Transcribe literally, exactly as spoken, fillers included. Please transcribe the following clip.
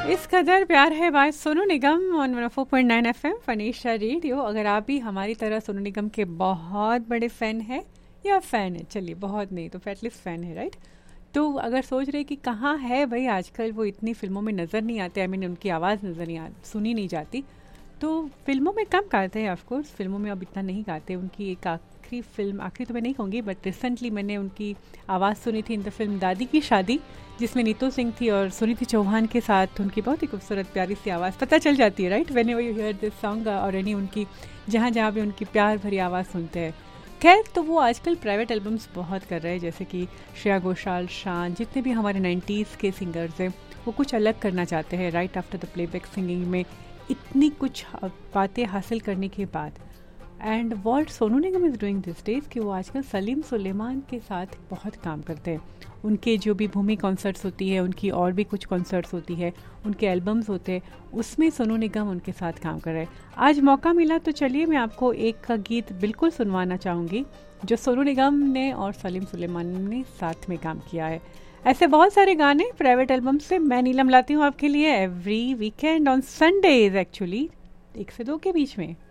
इस कदर प्यार है bye Sonu Nigam on one four point nine F M फनीशा radio. अगर आप भी हमारी तरह सोनू निगम के बहुत बड़े फ़ैन हैं या फ़ैन है, चलिए बहुत नहीं तो एटलीस्ट फ़ैन है, राइट। तो अगर सोच रहे कि कहाँ है भाई, आजकल वो इतनी फिल्मों में नज़र नहीं आते, आई मीन उनकी आवाज़ नज़र नहीं आ सुनी नहीं जाती, तो फिल्मों में कम गाते हैं। ऑफकोर्स फिल्मों में अब इतना नहीं गाते। उनकी एक आखिरी फिल्म, आखिरी तो मैं नहीं कहूँगी, बट रिसेंटली मैंने उनकी आवाज़ सुनी थी इन द फिल्म दादी की शादी, जिसमें नीतू सिंह थी और सुनीति चौहान के साथ उनकी बहुत ही खूबसूरत प्यारी सी आवाज़ पता चल जाती है, right, when ever you here this song. और यानी उनकी जहाँ जहाँ भी उनकी प्यार भरी आवाज़ सुनते हैं। खैर, तो वो आजकल प्राइवेट एल्बम्स बहुत कर रहे हैं, जैसे कि श्रेया घोषाल, शान, जितने भी हमारे नाइन्टीज़ के सिंगर्स हैं, वो कुछ अलग करना चाहते हैं right after the playback singing में इतनी कुछ बातें हासिल करने के बाद। And what Sonu Nigam is doing this days कि वो आजकल सलीम सुलेमान के साथ बहुत काम करते हैं। उनके जो भी भूमि कॉन्सर्ट्स होती है, उनकी और भी कुछ कॉन्सर्ट्स होती है, उनके एल्बम्स होते हैं, उसमें सोनू निगम उनके साथ काम कर रहे हैं। आज मौका मिला तो चलिए मैं आपको एक का गीत बिल्कुल सुनवाना चाहूँगी जो सोनू निगम ने और सलीम सुलेमान ने साथ में काम किया है। ऐसे बहुत सारे गाने प्राइवेट एल्बम से मैं नीलम लाती हूँ आपके लिए every weekend on Sundays, actually एक से दो के बीच में।